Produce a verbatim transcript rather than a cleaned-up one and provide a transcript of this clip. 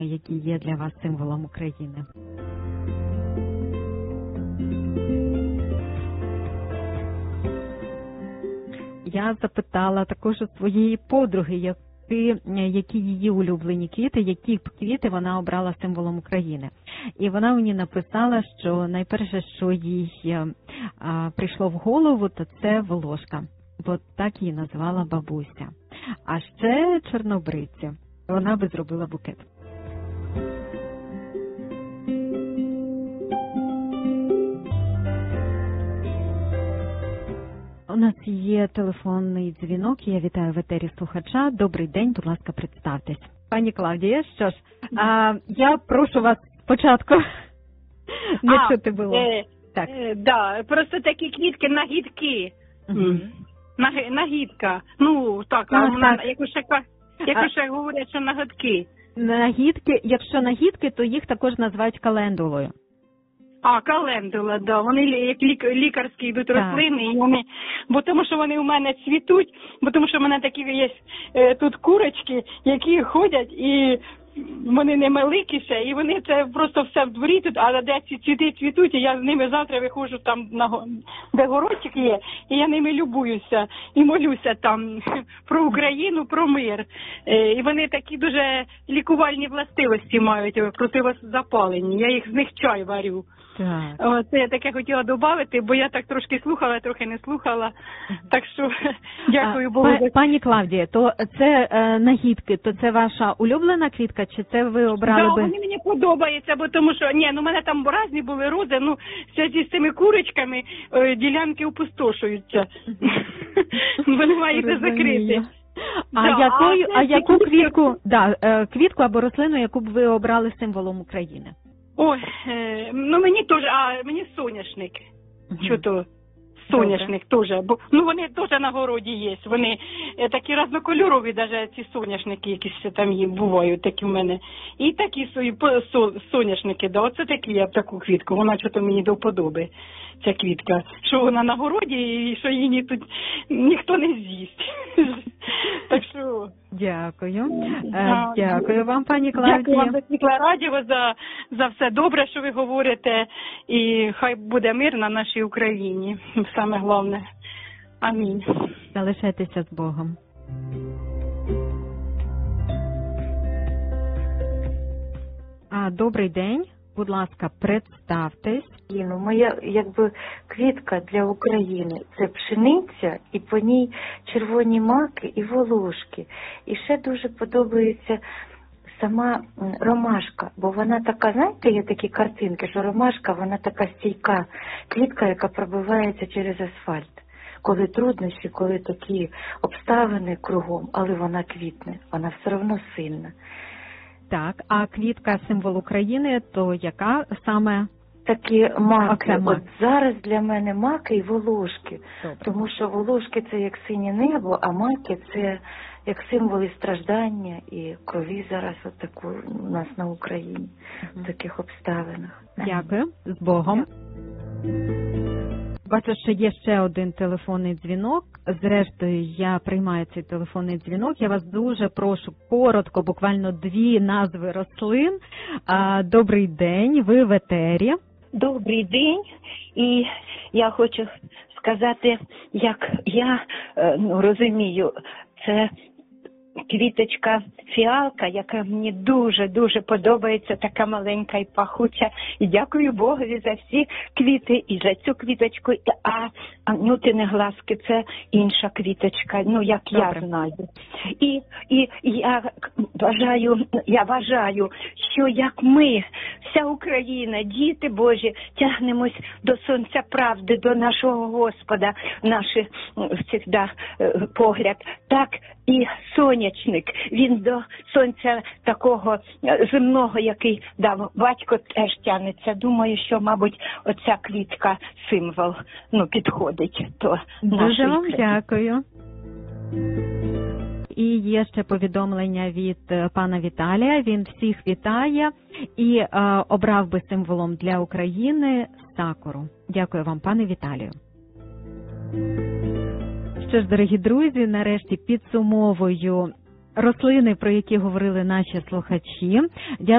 які є для вас символом України? Я запитала також у своєї подруги, які, які її улюблені квіти, які квіти вона обрала символом України. І вона мені написала, що найперше, що їй а, прийшло в голову, то це волошка, бо так її назвала бабуся. А ще чорнобривці. Вона би зробила букет. У нас є телефонний дзвінок, я вітаю в етері слухача. Добрий день, будь ласка, представтесь. Пані Клавдія, що ж, а, я прошу вас спочатку не а, чути було. Е, так. Е, да, просто такі квітки нагідки. Угу. Наги, нагідка. Ну, так, а, а вона, так. як ще, як ще говорять, що нагідки. Нагідки, якщо нагідки, то їх також називають календулою. А, календула, да. Вони як лік, лікарські йдуть рослини, і вони, бо тому що вони у мене цвітуть, бо тому що в мене такі є е, тут курочки, які ходять і вони не великі ще, і вони це просто все в дворі тут, а де ці цвіти цвітуть, і я з ними завтра виходжу там, на, де городчик є, і я ними любуюся, і молюся там про Україну, про мир. Е, і вони такі дуже лікувальні властивості мають, противозапалені, я їх з них чай варю. Так. О, це я таке хотіла додати, бо я так трошки слухала, трохи не слухала. Так що дякую Богу. А, пані Клавдія, то це е, нагідки, то це ваша улюблена квітка, чи це ви обрали да, би? Вони мені подобаються, бо тому що, ні, ну в мене там різні були рози, ну, в зв'язку з цими курочками е, ділянки опустошуються. Вони мають закрити. А, да, якою, а, а яку квітки... квітку, да, е, квітку або рослину, яку б ви обрали символом України? Ой, е, ну мені теж, а мені соняшник. Угу. Що то? Соняшник теж, бо ну вони теж на городі є. Вони е, такі різнокольорові, навіть ці соняшники, якісь там є, бувають такі в мене. І такі свої со, соняшники, да, оце такі я таку квітку. Вона чого-то мені до вподоби, ця квітка. Що вона на городі і що її тут ніхто не з'їсть. Так що дякую. Да. Дякую вам, пані Клавдія. Дякую вам за Світла Радіо, за, за все добре, що ви говорите. І хай буде мир на нашій Україні. Саме головне. Амінь. Залишайтеся з Богом. А, добрий день. Будь ласка, представтесь. Ну, моя, якби, квітка для України – це пшениця, і по ній червоні маки і волошки. І ще дуже подобається сама ромашка, бо вона така, знаєте, є такі картинки, що ромашка, вона така стійка квітка, яка пробивається через асфальт. Коли труднощі, коли такі обставини кругом, але вона квітне, вона все одно сильна. Так, а квітка символ України, то яка саме? Такі маки. Окремо. От зараз для мене маки і волошки. Добре. Тому що волошки – це як синє небо, а маки – це як символи страждання і крові зараз от таку у нас на Україні, Угу. в таких обставинах. Дякую. З Богом. Бачу, що є ще один телефонний дзвінок. Зрештою, я приймаю цей телефонний дзвінок. Я вас дуже прошу коротко, буквально дві назви рослин. Добрий день, ви в етері. Добрий день, і я хочу сказати, як я ну, розумію, це квіточка фіалка, яка мені дуже-дуже подобається, така маленька і пахуча. І дякую Богові за всі квіти і за цю квіточку. А анютини глазки – це інша квіточка, ну, як Добре. я знаю. І, і я вважаю, я вважаю, що як ми, вся Україна, діти Божі, тягнемось до сонця правди, до нашого Господа, наш завжди погляд, так і сонячник, він до сонця такого земного, який дав батько, теж тягнеться. Думаю, що, мабуть, оця квітка символ, ну, підходить до нашої. Дуже вам дякую. І є ще повідомлення від пана Віталія. Він всіх вітає і е, обрав би символом для України сакуру. Дякую вам, пане Віталію. Що ж, дорогі друзі, нарешті підсумовую рослини, про які говорили наші слухачі.